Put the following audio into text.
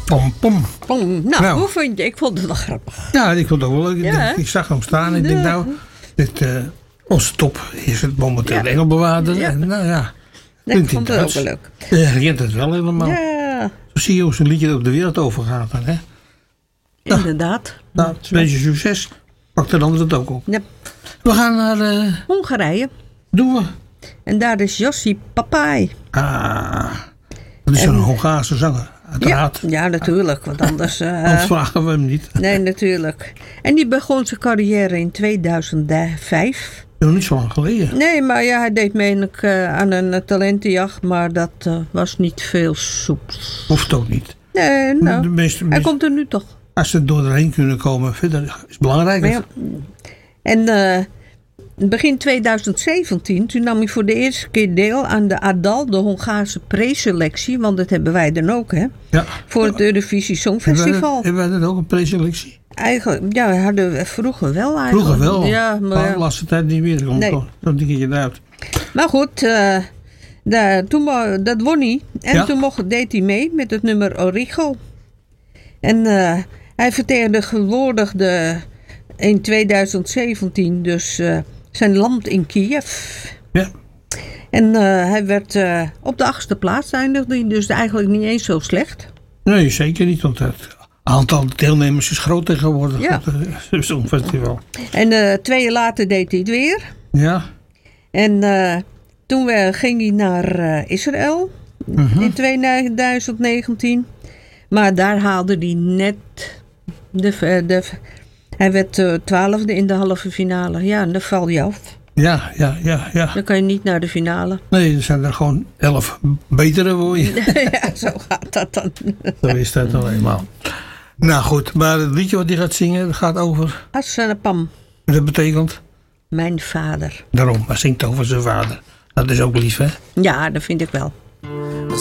Pom, pom. Nou, hoe vond je? Ik vond het wel grappig. Ja, ik vond het ook wel leuk. Ja, Ik zag hem staan en ik denk nou, onze top is het momenteel de Engelbewaarder. Ja. En nou ja, Ik vond het ook wel leuk. Je kent het wel helemaal. Ja, Zo zie je hoe zo'n liedje op de wereld overgaat. Dan, hè? inderdaad. Nou, een beetje succes. Pak de ander het ook op. Ja. We gaan naar... Hongarije. Doen we. En daar is Jussi Papai. Dat is een Hongaarse zanger. Uiteraard. Ja, natuurlijk. Want anders... Anders vragen we hem niet. Nee, natuurlijk. En die begon zijn carrière in 2005. Nog niet zo lang geleden. Nee, maar ja, hij deed meen ik aan een talentenjacht. Maar dat was niet veel soeps. Hoeft ook niet. Nee, nou. De meeste, Hij komt er nu toch. Als ze er doorheen kunnen komen, verder is het belangrijk. Ja. En begin 2017, toen nam hij voor de eerste keer deel aan de ADAL, de Hongaarse preselectie. Want dat hebben wij dan ook, hè? Ja. Voor het Eurovisie Songfestival. Hebben wij dat ook, een preselectie? Eigenlijk, ja, hadden we vroeger wel eigenlijk. Vroeger wel. Ja, maar de laatste tijd niet meer. Er komt Nee. zo'n dingetje eruit. Maar goed, dat won hij. En toen deed hij mee met het nummer Origo. En hij vertegenwoordigde in 2017 dus zijn land in Kiev. Ja. En hij werd op de 8e plaats eindigde, dus eigenlijk niet eens zo slecht. Nee, zeker niet, want het aantal deelnemers is groot tegenwoordig. Ja. Op het Songfestival. En 2 jaar later deed hij het weer. Ja. En toen ging hij naar Israël in 2019. Maar daar haalde hij net hij werd 12e in de halve finale. Ja, en dan val je af. Ja. Dan kan je niet naar de finale. Nee, er zijn er gewoon 11 betere voor je. Ja, zo gaat dat dan. Zo is dat nou eenmaal. Nou goed, maar het liedje wat hij gaat zingen, dat gaat over... Assanapam, Dat betekent... mijn vader. Daarom, hij zingt over zijn vader. Dat is ook lief, hè? Ja, dat vind ik wel.